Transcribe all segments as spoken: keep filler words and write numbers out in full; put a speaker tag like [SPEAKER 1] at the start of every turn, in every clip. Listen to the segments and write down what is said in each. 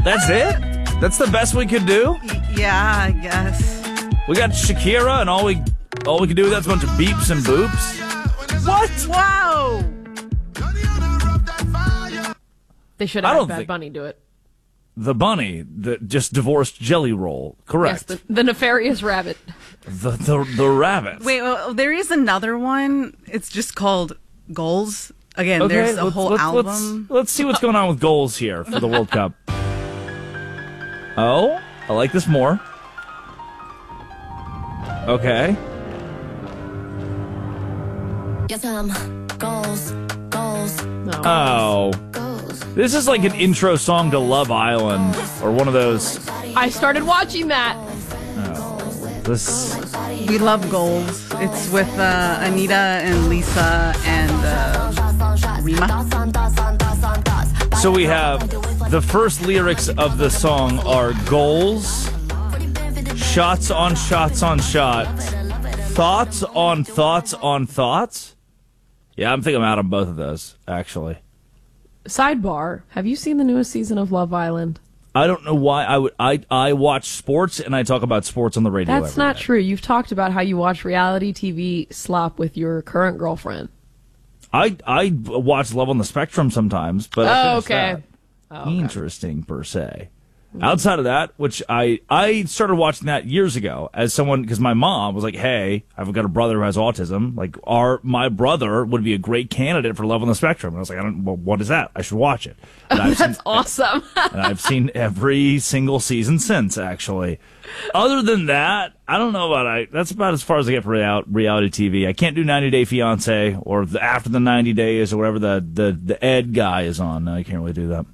[SPEAKER 1] That's it? That's the best we could do?
[SPEAKER 2] Yeah, I guess.
[SPEAKER 1] We got Shakira, and all we all we can do with that's a bunch of beeps and boops? What?
[SPEAKER 2] Wow!
[SPEAKER 3] They should
[SPEAKER 1] I
[SPEAKER 3] have
[SPEAKER 1] don't
[SPEAKER 3] Bad
[SPEAKER 1] think-
[SPEAKER 3] Bunny do it.
[SPEAKER 1] The bunny that just divorced Jelly Roll. Correct.
[SPEAKER 3] Yes, the, the nefarious rabbit.
[SPEAKER 1] The, the, the rabbit.
[SPEAKER 2] Wait, well, there is another one. It's just called Goals. Again,
[SPEAKER 1] Okay,
[SPEAKER 2] there's a
[SPEAKER 1] let's-
[SPEAKER 2] whole
[SPEAKER 1] let's,
[SPEAKER 2] album.
[SPEAKER 1] Let's, let's see what's going on with goals here for the World Cup. Oh, I like this more. Okay.
[SPEAKER 4] Yes, um, goals, goals,
[SPEAKER 3] No.
[SPEAKER 1] Oh.
[SPEAKER 4] goals.
[SPEAKER 1] This is like an intro song to Love Island or one of those.
[SPEAKER 3] I started watching that.
[SPEAKER 1] This.
[SPEAKER 2] We love Goals. It's with uh, Anita and Lisa and uh, Rima.
[SPEAKER 1] So we have the first lyrics of the song are goals, shots on shots on shots, thoughts on thoughts on thoughts. Yeah, I'm thinking I'm out on both of those, actually.
[SPEAKER 3] Sidebar, have you seen the newest season of Love Island?
[SPEAKER 1] I don't know why I would. I I watch sports and I talk about sports on the radio.
[SPEAKER 3] That's
[SPEAKER 1] every
[SPEAKER 3] not
[SPEAKER 1] day.
[SPEAKER 3] true. You've talked about how you watch reality T V slop with your current girlfriend.
[SPEAKER 1] I I watch Love on the Spectrum sometimes, but I
[SPEAKER 3] Oh,
[SPEAKER 1] finished
[SPEAKER 3] okay.
[SPEAKER 1] that.
[SPEAKER 3] Oh, okay.
[SPEAKER 1] Interesting per se. Outside of that, which I I started watching that years ago as someone because my mom was like, "Hey, I've got a brother who has autism. Like, our my brother would be a great candidate for Love on the Spectrum." And I was like, "I don't. Well, what is that? I should watch it." And I've
[SPEAKER 3] That's
[SPEAKER 1] seen,
[SPEAKER 3] awesome.
[SPEAKER 1] and I've seen every single season since. Actually, other than that, I don't know about I. That's about as far as I get for real, reality T V. I can't do ninety Day Fiance or the, after the ninety days or whatever the the the Ed guy is on. I can't really do that.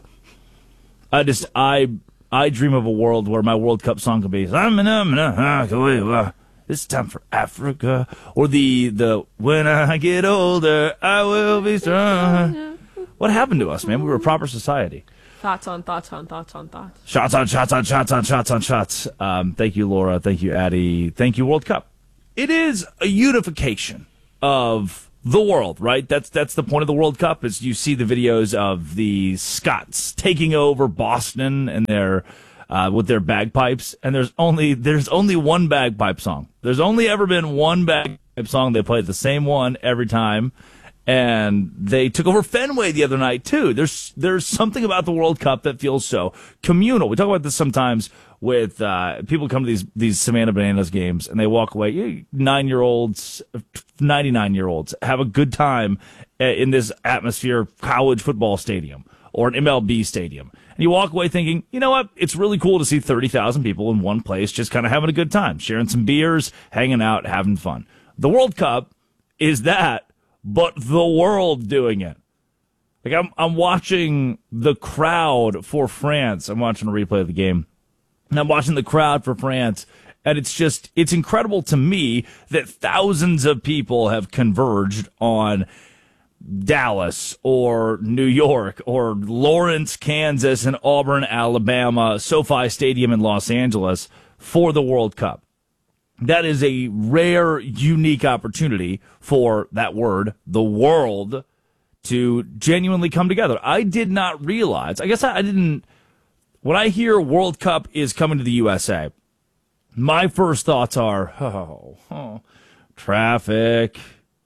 [SPEAKER 1] I just I I dream of a world where my World Cup song could be I'm in a it's time for Africa, or the the when I get older I will be strong. What happened to us, man? We were a proper society.
[SPEAKER 3] Thoughts on thoughts on thoughts on thoughts.
[SPEAKER 1] Shots on shots on shots on shots on shots. Um, thank you, Laura. Thank you, Addie. Thank you, World Cup. It is a unification of the world, right? That's that's the point of the World Cup. Is you see the videos of the Scots taking over Boston and their uh, with their bagpipes, and there's only there's only one bagpipe song. There's only ever been one bagpipe song. They play the same one every time, and they took over Fenway the other night too. There's there's something about the World Cup that feels so communal. We talk about this sometimes with uh, people come to these these Savannah Bananas games and they walk away. Nine year olds, ninety nine year olds have a good time in this atmosphere, college football stadium or an M L B stadium, and you walk away thinking, you know what? It's really cool to see thirty thousand people in one place, just kind of having a good time, sharing some beers, hanging out, having fun. The World Cup is that, but the world doing it. Like I'm I'm watching the crowd for France. I'm watching a replay of the game. And I'm watching the crowd for France, and it's just, it's incredible to me that thousands of people have converged on Dallas or New York or Lawrence, Kansas, and Auburn, Alabama, SoFi Stadium in Los Angeles for the World Cup. That is a rare, unique opportunity for that word, the world, to genuinely come together. I did not realize, I guess I, I didn't, when I hear World Cup is coming to the U S A, my first thoughts are, oh, oh traffic.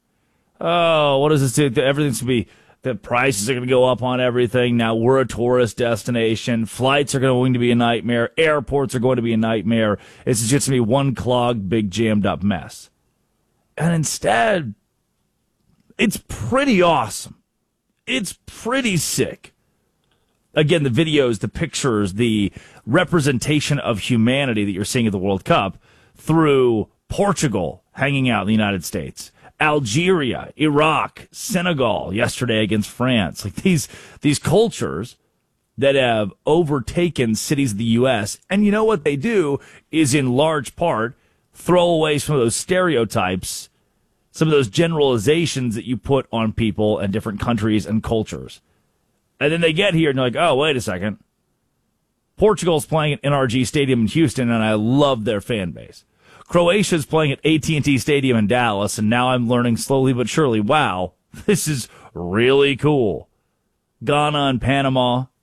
[SPEAKER 1] Oh, what does this do? Everything's going to be, the prices are going to go up on everything. Now we're a tourist destination. Flights are going to be a nightmare. Airports are going to be a nightmare. It's just going to be one clogged, big, jammed up mess. And instead, it's pretty awesome. It's pretty sick. Again, the videos, the pictures, the representation of humanity that you're seeing at the World Cup through Portugal hanging out in the United States, Algeria, Iraq, Senegal yesterday against France. Like these these cultures that have overtaken cities of the U S. And you know what they do is in large part throw away some of those stereotypes, some of those generalizations that you put on people and different countries and cultures. And then they get here and they're like, oh, wait a second. Portugal's playing at N R G Stadium in Houston, and I love their fan base. Croatia's playing at A T and T Stadium in Dallas, and now I'm learning slowly but surely, wow, this is really cool. Ghana and Panama,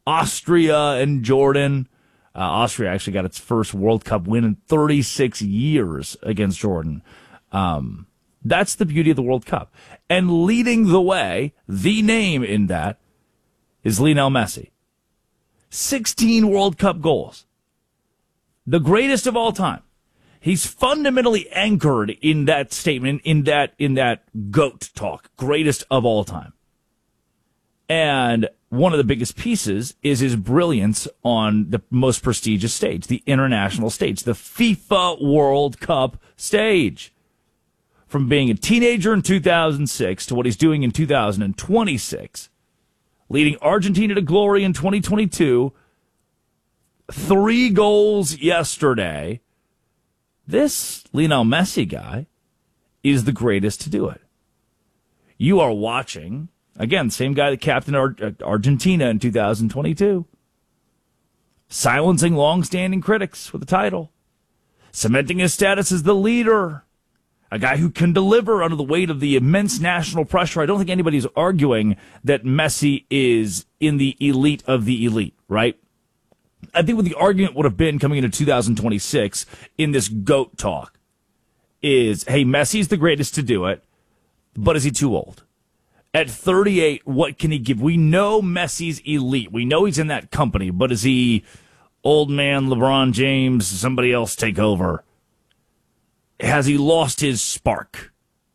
[SPEAKER 1] Austria and Jordan. Uh, Austria actually got its first World Cup win in thirty-six years against Jordan. Um, that's the beauty of the World Cup. And leading the way, the name in that, is Lionel Messi. sixteen World Cup goals. The greatest of all time. He's fundamentally anchored in that statement, in that, in that GOAT talk. Greatest of all time. And one of the biggest pieces is his brilliance on the most prestigious stage, the international stage, the FIFA World Cup stage. From being a teenager in two thousand six to what he's doing in two thousand twenty-six, leading Argentina to glory in twenty twenty-two, three goals yesterday. This Lionel Messi guy is the greatest to do it. You are watching, again, same guy that captained Ar- Argentina in two thousand twenty-two, silencing long-standing critics with the title, cementing his status as the leader, a guy who can deliver under the weight of the immense national pressure. I don't think anybody's arguing that Messi is in the elite of the elite, right? I think what the argument would have been coming into two thousand twenty-six in this GOAT talk is, hey, Messi's the greatest to do it, but is he too old? At thirty-eight, what can he give? We know Messi's elite. We know he's in that company, but is he old man LeBron James, somebody else take over? Has he lost his spark?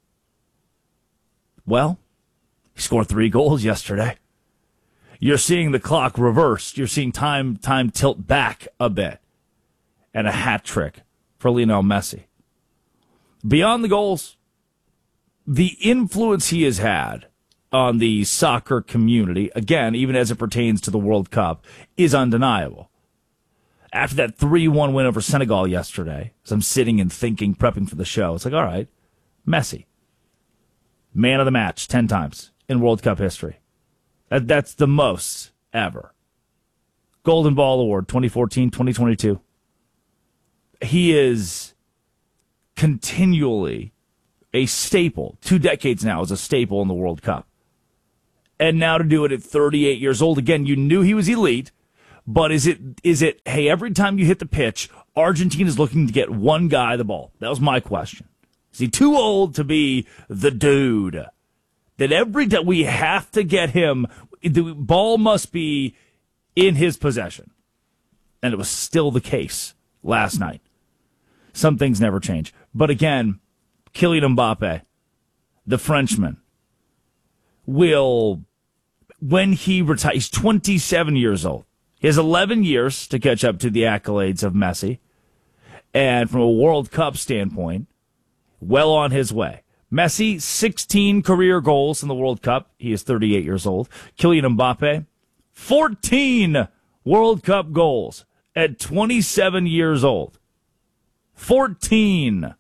[SPEAKER 1] Well, he scored three goals yesterday. You're seeing the clock reversed. You're seeing time time tilt back a bit. And a hat trick for Lionel Messi. Beyond the goals, the influence he has had on the soccer community, again, even as it pertains to the World Cup, is undeniable. After that three one win over Senegal yesterday, as I'm sitting and thinking, prepping for the show, it's like, all right, Messi, man of the match ten times in World Cup history. That, that's the most ever. Golden Ball Award, twenty fourteen, twenty twenty-two. He is continually a staple, two decades now as a staple in the World Cup. And now to do it at thirty-eight years old, again, you knew he was elite, but is it, is it, hey, every time you hit the pitch, Argentina's looking to get one guy the ball? That was my question. Is he too old to be the dude? That every time we have to get him, the ball must be in his possession. And it was still the case last night. Some things never change. But again, Kylian Mbappe, the Frenchman, will, when he retires, he's twenty-seven years old. He has eleven years to catch up to the accolades of Messi. And from a World Cup standpoint, well on his way. Messi, sixteen career goals in the World Cup. He is thirty-eight years old. Kylian Mbappe, fourteen World Cup goals at twenty-seven years old. fourteen.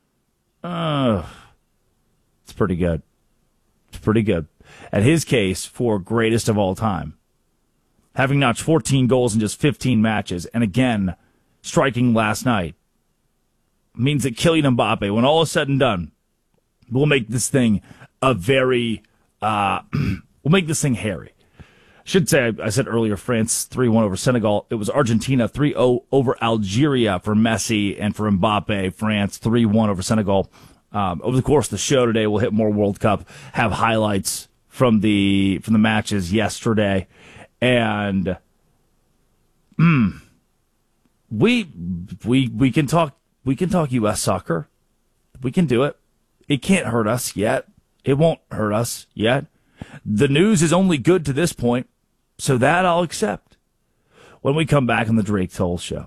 [SPEAKER 1] Uh, it's pretty good. It's pretty good. At his case, for greatest of all time, having notched fourteen goals in just fifteen matches, and again, striking last night, means that Kylian Mbappe, when all is said and done, will make this thing a very, uh, will make this thing hairy. Should say, I said earlier, France three one over Senegal. It was Argentina three oh over Algeria for Messi, and for Mbappe, France three one over Senegal. Um, over the course of the show today, we'll hit more World Cup, have highlights from the from the matches yesterday, and mm, we we we can talk we can talk U S soccer. We can do it. It can't hurt us yet. It won't hurt us yet. The news is only good to this point, so that I'll accept. When we come back on the Drake Toll Show,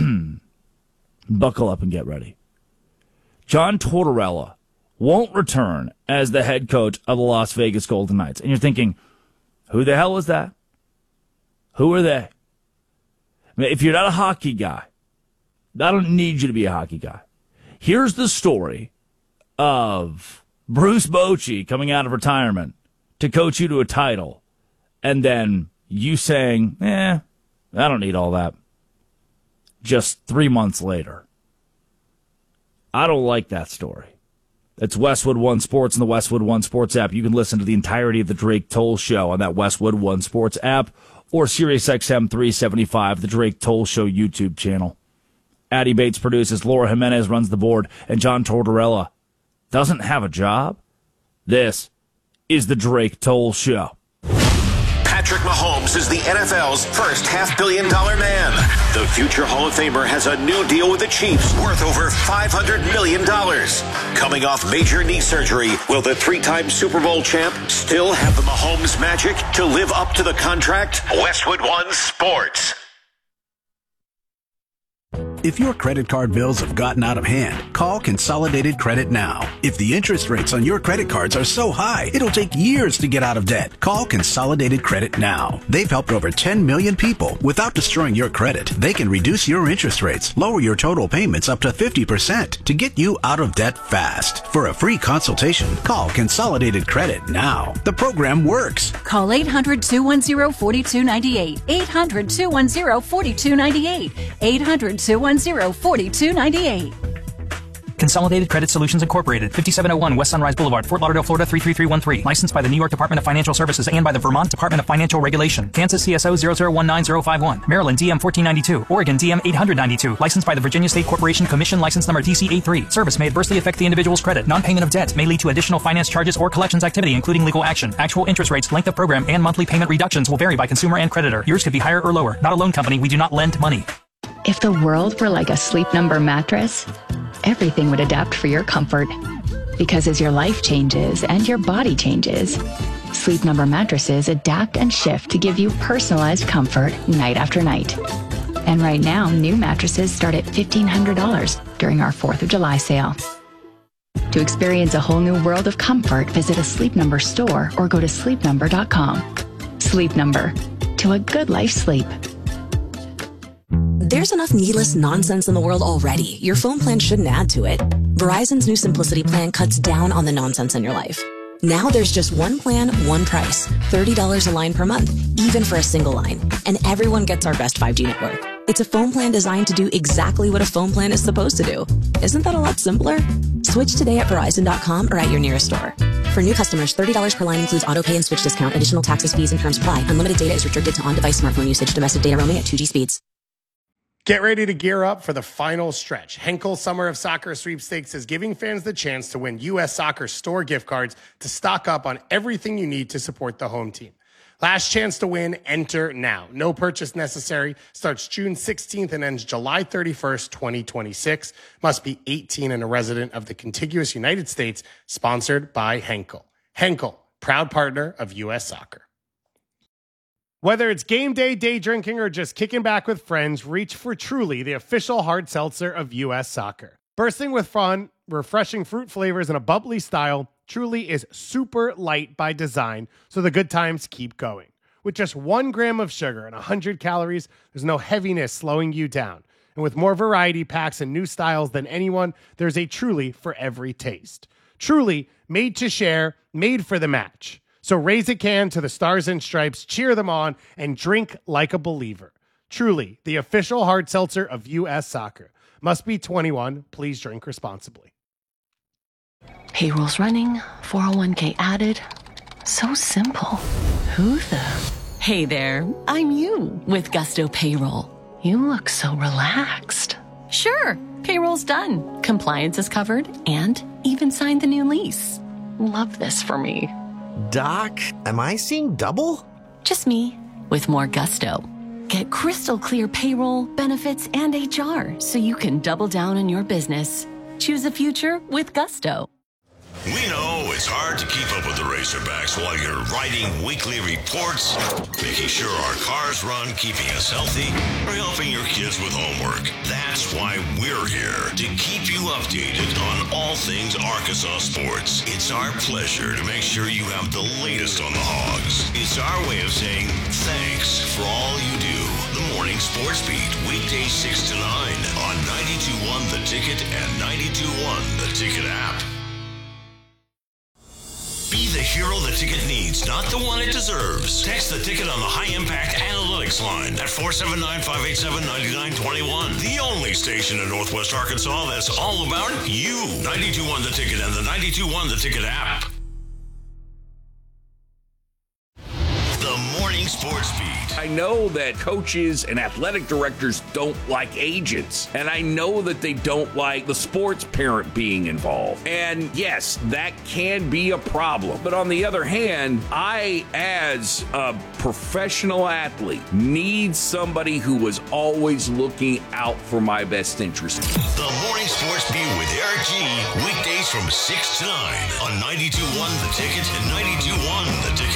[SPEAKER 1] buckle up and get ready. John Tortorella won't return as the head coach of the Las Vegas Golden Knights. And you're thinking, who the hell is that? Who are they? I mean, if you're not a hockey guy, I don't need you to be a hockey guy. Here's the story of Bruce Bochy coming out of retirement to coach you to a title, and then you saying, eh, I don't need all that. Just three months later. I don't like that story. It's Westwood One Sports and the Westwood One Sports app. You can listen to the entirety of the Drake Toll Show on that Westwood One Sports app or SiriusXM three seventy-five, the Drake Toll Show YouTube channel. Addie Bates produces, Laura Jimenez runs the board, and John Tortorella doesn't have a job? This is the Drake Toll Show.
[SPEAKER 5] Patrick Mahomes is the N F L's first half-billion dollar man. The future Hall of Famer has a new deal with the Chiefs worth over five hundred million dollars. Coming off major knee surgery, will the three-time Super Bowl champ still have the Mahomes magic to live up to the contract? Westwood One Sports.
[SPEAKER 6] If your credit card bills have gotten out of hand, call Consolidated Credit now. If the interest rates on your credit cards are so high, it'll take years to get out of debt. Call Consolidated Credit now. They've helped over ten million people. Without destroying your credit, they can reduce your interest rates, lower your total payments up to fifty percent to get you out of debt fast. For a free consultation, call Consolidated Credit now. The program works.
[SPEAKER 7] Call eight hundred, two one zero, four two nine eight. eight hundred, two one zero, four two nine eight. eight hundred, two one zero, four two nine eight.
[SPEAKER 8] Consolidated Credit Solutions Incorporated, fifty-seven oh one West Sunrise Boulevard, Fort Lauderdale, Florida three three three one three. Licensed by the New York Department of Financial Services and by the Vermont Department of Financial Regulation. Kansas C S O zero zero one nine zero five one. Maryland D M fourteen ninety-two. Oregon D M eight ninety-two. Licensed by the Virginia State Corporation Commission, license number D C eighty-three. Service may adversely affect the individual's credit. Non-payment of debt may lead to additional finance charges or collections activity, including legal action. Actual interest rates, length of program, and monthly payment reductions will vary by consumer and creditor. Yours could be higher or lower. Not a loan company. We do not lend money.
[SPEAKER 9] If the world were like a Sleep Number mattress, everything would adapt for your comfort. Because as your life changes and your body changes, Sleep Number mattresses adapt and shift to give you personalized comfort night after night. And right now, new mattresses start at fifteen hundred dollars during our fourth of July sale. To experience a whole new world of comfort, visit a Sleep Number store or go to sleep number dot com. Sleep Number. To a good life sleep.
[SPEAKER 10] There's enough needless nonsense in the world already. Your phone plan shouldn't add to it. Verizon's new Simplicity plan cuts down on the nonsense in your life. Now there's just one plan, one price. thirty dollars a line per month, even for a single line. And everyone gets our best five G network. It's a phone plan designed to do exactly what a phone plan is supposed to do. Isn't that a lot simpler? Switch today at Verizon dot com or at your nearest store. For new customers, thirty dollars per line includes auto pay and switch discount. Additional taxes, fees, and terms apply. Unlimited data is restricted to on-device smartphone usage. Domestic data roaming at two G speeds.
[SPEAKER 11] Get ready to gear up for the final stretch. Henkel Summer of Soccer Sweepstakes is giving fans the chance to win U S Soccer store gift cards to stock up on everything you need to support the home team. Last chance to win, enter now. No purchase necessary. Starts June sixteenth and ends July thirty-first, twenty twenty-six. Must be eighteen and a resident of the contiguous United States. Sponsored by Henkel. Henkel, proud partner of U S Soccer. Whether it's game day, day drinking, or just kicking back with friends, reach for Truly, the official hard seltzer of U S Soccer. Bursting with fun, refreshing fruit flavors, and a bubbly style, Truly is super light by design, so the good times keep going. With just one gram of sugar and one hundred calories, there's no heaviness slowing you down. And with more variety packs and new styles than anyone, there's a Truly for every taste. Truly, made to share, made for the match. So raise a can to the Stars and Stripes, cheer them on, and drink like a believer. Truly, the official hard seltzer of U S Soccer. Must be twenty-one. Please drink responsibly.
[SPEAKER 12] Payroll's running, four oh one k added. So simple. Who the?
[SPEAKER 7] Hey there, I'm you with Gusto Payroll.
[SPEAKER 12] You look so relaxed.
[SPEAKER 7] Sure, payroll's done. Compliance is covered and even signed the new lease.
[SPEAKER 12] Love this for me.
[SPEAKER 13] Doc, am I seeing double?
[SPEAKER 7] Just me, with more gusto. Get crystal clear payroll, benefits, and H R so you can double down on your business. Choose a future with Gusto.
[SPEAKER 14] We know it's hard to keep up with the Razorbacks while you're writing weekly reports, making sure our cars run, keeping us healthy, or helping your kids with homework. That's why we're here, to keep you updated on all things Arkansas sports. It's our pleasure to make sure you have the latest on the Hogs. It's our way of saying thanks for all you do. The Morning Sports Beat, weekdays six to nine on ninety-two point one The Ticket and ninety-two point one The Ticket app. Be the hero the ticket needs, not the one it deserves. Text the ticket on the High Impact Analytics line at four seven nine, five eight seven, nine nine two one. The only station in Northwest Arkansas that's all about you. ninety-two point one The Ticket and the ninety-two point one The Ticket app. The Morning Sports Beat.
[SPEAKER 15] I know that coaches and athletic directors don't like agents, and I know that they don't like the sports parent being involved. And yes, that can be a problem. But on the other hand, I, as a professional athlete, need somebody who is always looking out for my best interest.
[SPEAKER 14] The Morning Sports Beat with Eric G. Weekdays from six to nine on ninety-two point one The Ticket and ninety-two point one The Ticket.